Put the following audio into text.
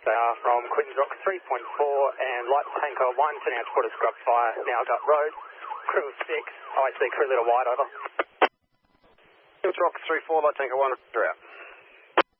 They are from Quinns Rock 3.4 and light tanker 1, turning out quarter scrub fire, now Gut Road. Crew 6, IC crew little wide, over. Quinns Rock 3-4, light tanker 1, through out.